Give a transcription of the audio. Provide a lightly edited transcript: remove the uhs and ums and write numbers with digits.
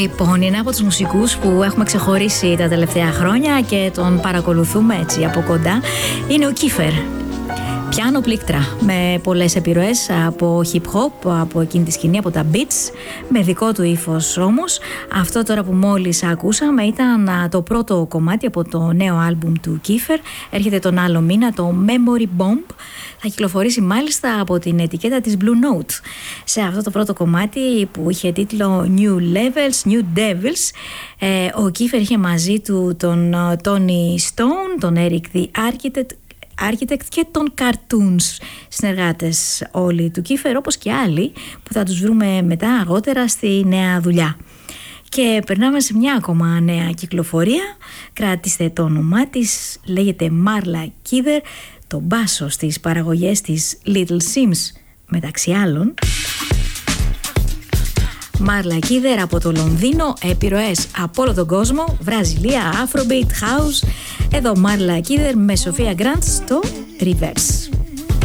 Λοιπόν, είναι από τους μουσικούς που έχουμε ξεχωρίσει τα τελευταία χρόνια και τον παρακολουθούμε έτσι από κοντά. Είναι ο Κίφερ. Πιάνο πλήκτρα, με πολλές επιρροές από hip hop, από εκείνη τη σκηνή, από τα beats, με δικό του ύφος όμως. Αυτό τώρα που μόλις ακούσαμε ήταν το πρώτο κομμάτι από το νέο άλμπουμ του Κίφερ. Έρχεται τον άλλο μήνα, το Memory Bomb. Θα κυκλοφορήσει μάλιστα από την ετικέτα της Blue Note. Σε αυτό το πρώτο κομμάτι που είχε τίτλο New Levels, New Devils, ο Κίφερ είχε μαζί του τον Tony Stone, τον Eric the Architect και τον Cartoons, συνεργάτες όλοι του Κίφερ, όπως και άλλοι που θα τους βρούμε μετά αργότερα στη νέα δουλειά. Και περνάμε σε μια ακόμα νέα κυκλοφορία. Κρατήστε το όνομά της, λέγεται Marla Kider. Το μπάσο στις παραγωγές της Little Sims μεταξύ άλλων. Marla Kider από το Λονδίνο, επιρροές από όλο τον κόσμο, Βραζιλία, Afrobeat, House. Εδώ Marla Kider με Σοφία Grant στο Reverse.